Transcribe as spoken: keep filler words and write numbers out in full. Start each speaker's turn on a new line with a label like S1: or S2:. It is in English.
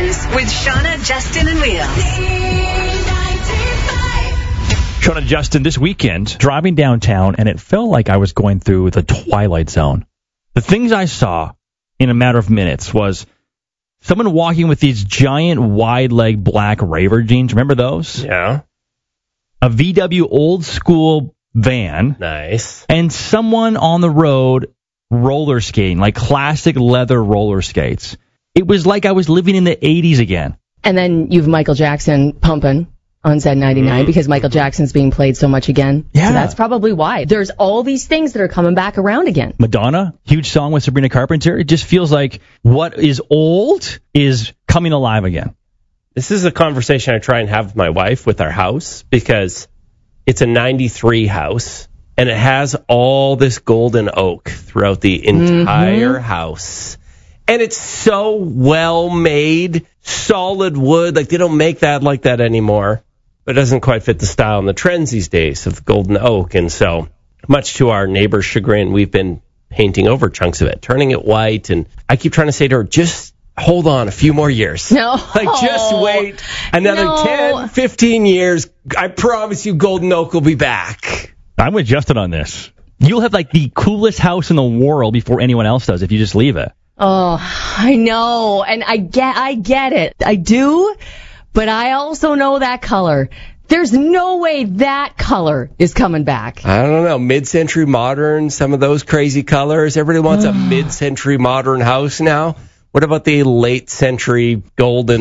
S1: Mornings with Shauna, Justin, and Leah.
S2: Shauna and Justin, this weekend, driving downtown, and it felt like I was going through the Twilight Zone. The things I saw in a matter of minutes was someone walking with these giant wide-leg black Raver jeans. Remember those?
S3: Yeah.
S2: A V W old school van.
S3: Nice.
S2: And someone on the road roller skating, like classic leather roller skates. It was like I was living in the eighties again.
S4: And then you've Michael Jackson pumping on Z ninety-nine mm. because Michael Jackson's being played so much again.
S2: Yeah.
S4: So that's probably why. There's all these things that are coming back around again.
S2: Madonna, huge song with Sabrina Carpenter. It just feels like what is old is coming alive again.
S3: This is a conversation I try and have with my wife with our house because it's a ninety-three house and it has all this golden oak throughout the entire mm-hmm. house. And it's so well made, solid wood. Like they don't make that like that anymore. But it doesn't quite fit the style and the trends these days of the golden oak. And so, much to our neighbor's chagrin, we've been painting over chunks of it, turning it white. And I keep trying to say to her, just hold on a few more years.
S4: No.
S3: Like, just wait another
S4: no.
S3: ten, fifteen years. I promise you golden oak will be back.
S2: I'm with Justin on this. You'll have, like, the coolest house in the world before anyone else does if you just leave it.
S4: Oh, I know. And I get, I get it. I do. But I also know that color. There's no way that color is coming back.
S3: I don't know. Mid-century modern, some of those crazy colors. Everybody wants a mid-century modern house now. What about the late century golden